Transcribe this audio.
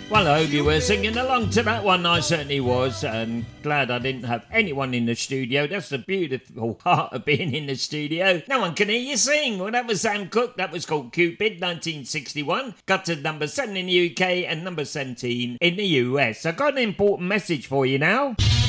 Well, I hope you were singing along to that one. I certainly was, and glad I didn't have anyone in the studio. That's the beautiful part of being in the studio. No one can hear you sing. Well, that was Sam Cooke. That was called Cupid, 1961. Got to number 7 in the UK and number 17 in the US. I've got an important message for you now.